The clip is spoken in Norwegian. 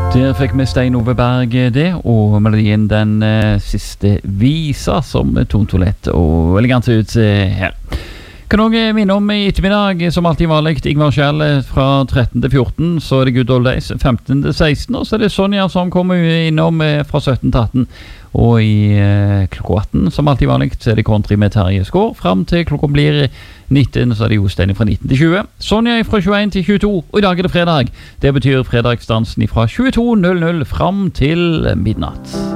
Der fikk vi Stein Ove Berg det, og melodien den siste visa som tonte lett og elegant ut her. Kan også minne om i ettermiddag, som alltid vanlig, Ingvar Kjell fra 13 til 14, så er det Good Old Days 15 til 16, og så er det Sonja som kommer innom fra 17 til 18, og i klokka 18, som alltid vanlig, så er det country med Terje Skår, frem til klokka blir 19, så er det Jostein fra 19 til 20, Sonja fra 21 til 22, og i dag er det fredag. Det betyr fredagsdansen fra 22.00 frem til midnatt.